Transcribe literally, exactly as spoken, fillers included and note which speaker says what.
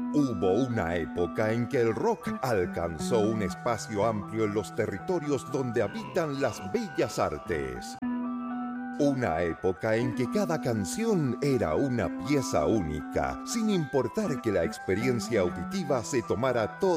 Speaker 1: Hubo una época en que el rock alcanzó un espacio amplio en los territorios donde habitan las bellas artes. Una época en que cada canción era una pieza única, sin importar que la experiencia auditiva se tomara toda